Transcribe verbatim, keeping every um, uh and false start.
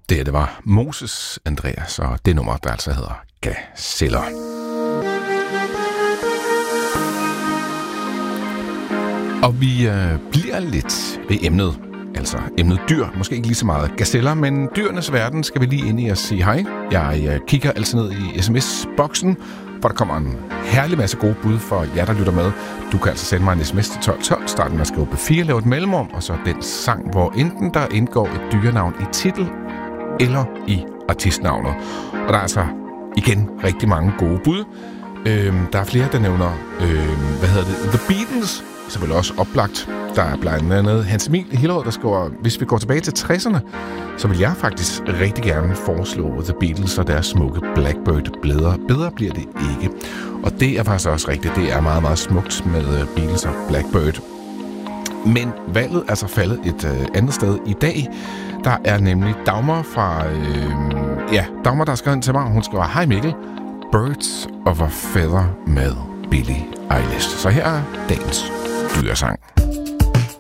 Det, det var Moses Andreas, og det nummer, der altså hedder Gazeller. Og vi øh, bliver lidt ved emnet, altså emnet dyr. Måske ikke lige så meget gazeller, men dyrenes verden skal vi lige ind i og sige hej. Jeg øh, kigger altså ned i sms-boksen, hvor der kommer en herlig masse gode bud for jer, der lytter med. Du kan altså sende mig en sms til tolv tolv, starte med at skrive B fire, lave et mellemrum, og så den sang, hvor enten der indgår et dyrenavn i titel eller i artistnavnet. Og der er altså igen rigtig mange gode bud. Øhm, der er flere, der nævner, øhm, hvad hedder det, The Beatles, selvfølgelig også oplagt. Der er blandt andet Hans Emil Hillerød, der skriver, hvis vi går tilbage til tresserne, så vil jeg faktisk rigtig gerne foreslå The Beatles og deres smukke Blackbird. Bedre, bedre bliver det ikke. Og det er faktisk også rigtigt. Det er meget, meget smukt med Beatles og Blackbird. Men valget er så faldet et øh, andet sted i dag. Der er nemlig Dagmar fra... Øh, ja, Dagmar, der har skrevet til mig. Hun skriver, hej Mikkel, Birds of a Feather med Billie Eilish. Så her er dagens dyresang.